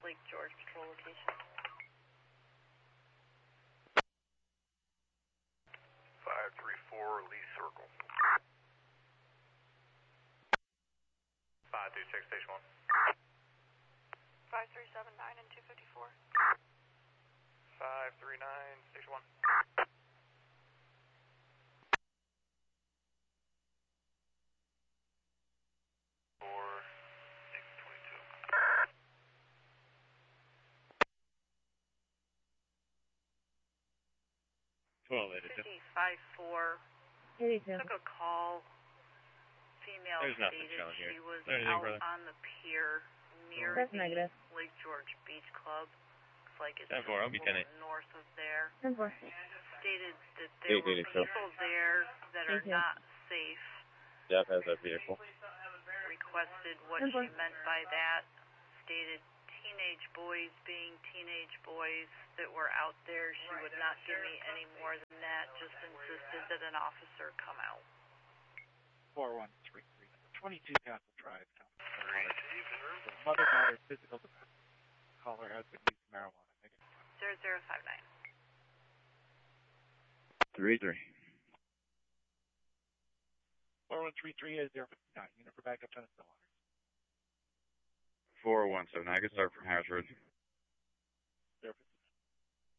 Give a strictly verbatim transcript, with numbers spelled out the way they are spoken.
Lake George patrol location. five three four, Lee Circle. five two six, station one. five three seven nine and two fifty-four. five three nine, station one. four six twenty-two. twelve eighty-two. fifty-five four. eighty-two. Took a call. Female There's nothing stated showing here. she was Anything out further? on the pier near That's the negative. Lake George Beach Club. Looks like it's ten just four, I'll a be little ten eight. north of there. ten four. Stated that there were eight eighty-two. people there that are Thank you. not safe. Jeff has a vehicle. Requested what ten four. she meant by that. Stated teenage boys being teenage boys that were out there. She would not give me any more than that. Just insisted that an officer come out. four one three three. twenty-two Castle Drive. The mother daughter physical defense. Caller has been using marijuana. Negative. Zero zero five nine. three three. four one three three is zero nine. Unit for backup, Tennis Stillwater. four one seven, I can start from Harrisburg.